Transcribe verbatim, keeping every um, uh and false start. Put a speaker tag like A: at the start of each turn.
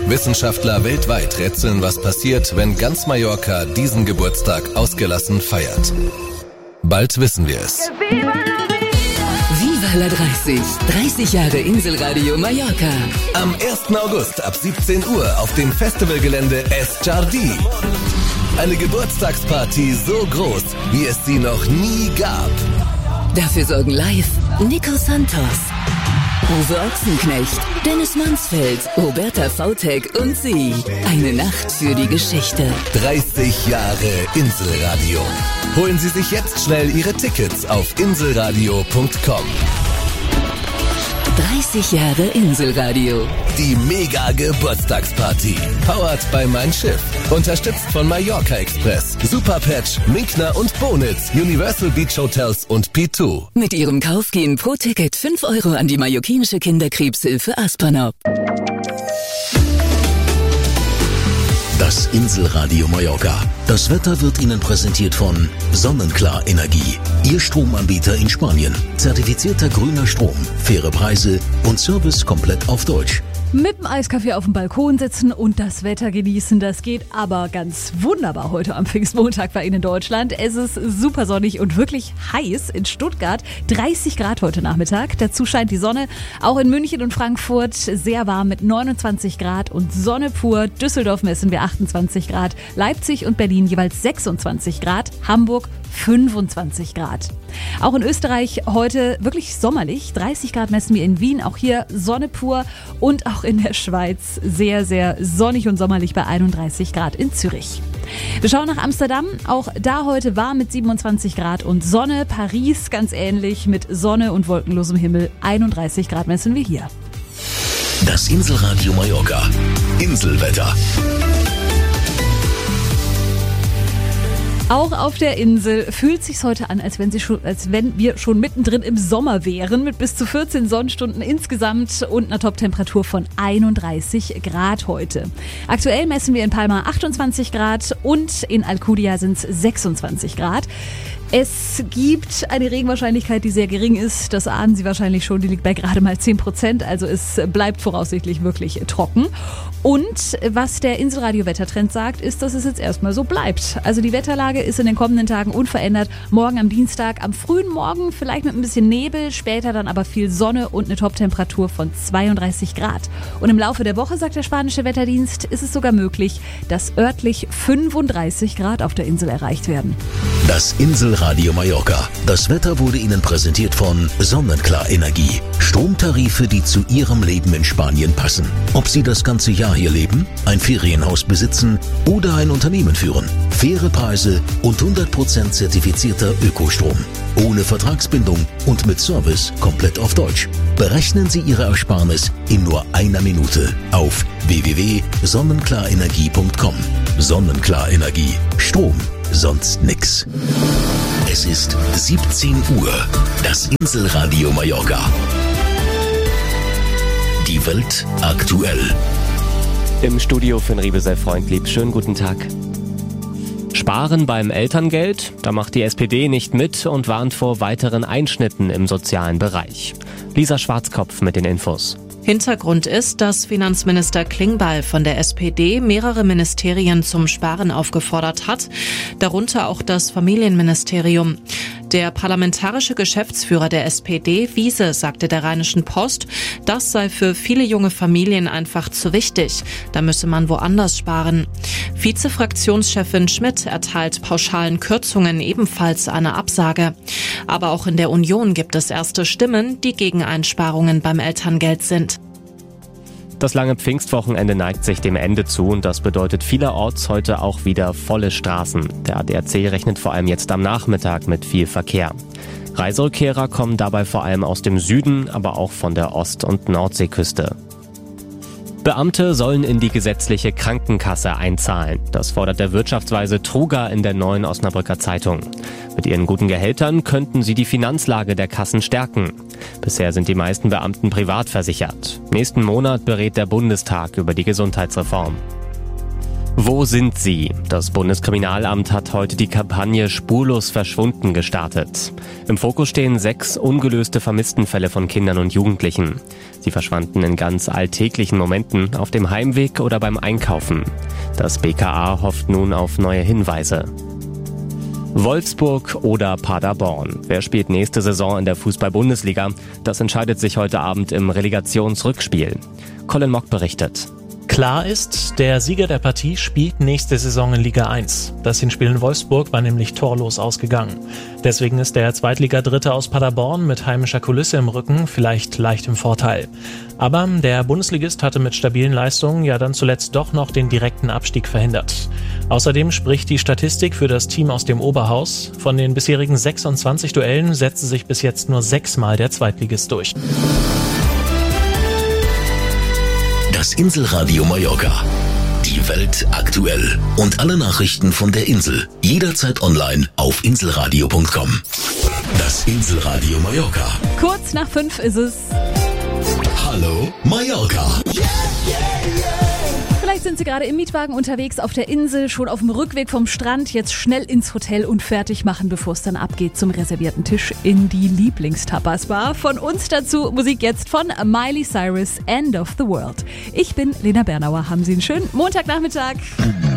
A: Wissenschaftler weltweit rätseln, was passiert, wenn ganz Mallorca diesen Geburtstag ausgelassen feiert. Bald wissen wir es.
B: Viva la dreißig. dreißig Jahre Inselradio Mallorca.
A: Am ersten August ab siebzehn Uhr auf dem Festivalgelände Es Jardí. Eine Geburtstagsparty so groß, wie es sie noch nie gab.
B: Dafür sorgen live Nico Santos, Uwe Ochsenknecht, Dennis Mansfeld, Roberta Vautek und sie. Eine Nacht für die Geschichte.
A: dreißig Jahre Inselradio. Holen Sie sich jetzt schnell Ihre Tickets auf inselradio punkt com.
B: dreißig Jahre Inselradio.
A: Die Mega-Geburtstagsparty. Powered by Mein Schiff. Unterstützt von Mallorca Express, Superpatch, Minkner und Bonitz, Universal Beach Hotels und P zwei.
B: Mit ihrem Kauf gehen pro Ticket fünf Euro an die mallorquinische Kinderkrebshilfe Aspernop.
C: Das Inselradio Mallorca. Das Wetter wird Ihnen präsentiert von Sonnenklar Energie. Ihr Stromanbieter in Spanien. Zertifizierter grüner Strom, faire Preise und Service komplett auf Deutsch.
D: Mit dem Eiskaffee auf dem Balkon sitzen und das Wetter genießen, das geht aber ganz wunderbar heute am Pfingstmontag bei Ihnen in Deutschland. Es ist super sonnig und wirklich heiß in Stuttgart. dreißig Grad heute Nachmittag. Dazu scheint die Sonne. Auch in München und Frankfurt sehr warm mit neunundzwanzig Grad und Sonne pur. Düsseldorf messen wir achtundzwanzig Grad. Leipzig und Berlin jeweils sechsundzwanzig Grad. Hamburg fünfundzwanzig Grad. Auch in Österreich heute wirklich sommerlich. dreißig Grad messen wir in Wien. Auch hier Sonne pur. Und auch in der Schweiz sehr, sehr sonnig und sommerlich bei einunddreißig Grad in Zürich. Wir schauen nach Amsterdam. Auch da heute warm mit siebenundzwanzig Grad und Sonne. Paris ganz ähnlich mit Sonne und wolkenlosem Himmel. einunddreißig Grad messen wir hier.
C: Das Inselradio Mallorca. Inselwetter.
D: Auch auf der Insel fühlt sich's heute an, als wenn, sie schon, als wenn wir schon mittendrin im Sommer wären, mit bis zu vierzehn Sonnenstunden insgesamt und einer Toptemperatur von einunddreißig Grad heute. Aktuell messen wir in Palma achtundzwanzig Grad und in Alcudia sind's sechsundzwanzig Grad. Es gibt eine Regenwahrscheinlichkeit, die sehr gering ist. Das ahnen Sie wahrscheinlich schon. Die liegt bei gerade mal zehn Prozent. Also es bleibt voraussichtlich wirklich trocken. Und was der Inselradio-Wettertrend sagt, ist, dass es jetzt erstmal so bleibt. Also die Wetterlage ist in den kommenden Tagen unverändert. Morgen am Dienstag, am frühen Morgen vielleicht mit ein bisschen Nebel, später dann aber viel Sonne und eine Toptemperatur von zweiunddreißig Grad. Und im Laufe der Woche, sagt der spanische Wetterdienst, ist es sogar möglich, dass örtlich fünfunddreißig Grad auf der Insel erreicht werden.
C: Das Inselradio Mallorca. Das Wetter wurde Ihnen präsentiert von Sonnenklar Energie. Stromtarife, die zu Ihrem Leben in Spanien passen. Ob Sie das ganze Jahr hier leben, ein Ferienhaus besitzen oder ein Unternehmen führen. Faire Preise und hundert Prozent zertifizierter Ökostrom. Ohne Vertragsbindung und mit Service komplett auf Deutsch. Berechnen Sie Ihre Ersparnis in nur einer Minute auf w w w punkt sonnenklarenergie punkt com. Sonnenklar Energie. Strom. Sonst nix. Es ist siebzehn Uhr. Das Inselradio Mallorca. Die Welt aktuell.
E: Im Studio für Riebesel Freundlieb. Schönen guten Tag. Sparen beim Elterngeld? Da macht die S P D nicht mit und warnt vor weiteren Einschnitten im sozialen Bereich. Lisa Schwarzkopf mit den Infos.
F: Hintergrund ist, dass Finanzminister Klingbeil von der S P D mehrere Ministerien zum Sparen aufgefordert hat, darunter auch das Familienministerium. Der parlamentarische Geschäftsführer der S P D, Wiese, sagte der Rheinischen Post, das sei für viele junge Familien einfach zu wichtig. Da müsse man woanders sparen. Vizefraktionschefin Schmidt erteilt pauschalen Kürzungen ebenfalls eine Absage. Aber auch in der Union gibt es erste Stimmen, die gegen Einsparungen beim Elterngeld sind.
E: Das lange Pfingstwochenende neigt sich dem Ende zu und das bedeutet vielerorts heute auch wieder volle Straßen. Der A D A C rechnet vor allem jetzt am Nachmittag mit viel Verkehr. Reiserückkehrer kommen dabei vor allem aus dem Süden, aber auch von der Ost- und Nordseeküste. Beamte sollen in die gesetzliche Krankenkasse einzahlen. Das fordert der Wirtschaftsweise Truger in der Neuen Osnabrücker Zeitung. Mit ihren guten Gehältern könnten sie die Finanzlage der Kassen stärken. Bisher sind die meisten Beamten privat versichert. Nächsten Monat berät der Bundestag über die Gesundheitsreform. Wo sind sie? Das Bundeskriminalamt hat heute die Kampagne Spurlos verschwunden gestartet. Im Fokus stehen sechs ungelöste Vermisstenfälle von Kindern und Jugendlichen. Sie verschwanden in ganz alltäglichen Momenten, auf dem Heimweg oder beim Einkaufen. Das B K A hofft nun auf neue Hinweise. Wolfsburg oder Paderborn? Wer spielt nächste Saison in der Fußball-Bundesliga? Das entscheidet sich heute Abend im Relegationsrückspiel. Colin Mock berichtet.
G: Klar ist, der Sieger der Partie spielt nächste Saison in Liga eins. Das Hinspiel in Wolfsburg war nämlich torlos ausgegangen. Deswegen ist der Zweitliga-Dritte aus Paderborn mit heimischer Kulisse im Rücken vielleicht leicht im Vorteil. Aber der Bundesligist hatte mit stabilen Leistungen ja dann zuletzt doch noch den direkten Abstieg verhindert. Außerdem spricht die Statistik für das Team aus dem Oberhaus. Von den bisherigen sechsundzwanzig Duellen setzte sich bis jetzt nur sechsmal der Zweitligist durch.
C: Das Inselradio Mallorca. Die Welt aktuell. Und alle Nachrichten von der Insel. Jederzeit online auf inselradio punkt com. Das Inselradio Mallorca.
D: Kurz nach fünf ist es.
C: Hallo Mallorca.
D: Vielleicht sind Sie gerade im Mietwagen unterwegs auf der Insel, schon auf dem Rückweg vom Strand, jetzt schnell ins Hotel und fertig machen, bevor es dann abgeht zum reservierten Tisch in die Lieblingstapas-Bar. Von uns dazu Musik jetzt von Miley Cyrus, End of the World. Ich bin Lena Bernauer. Haben Sie einen schönen Montagnachmittag.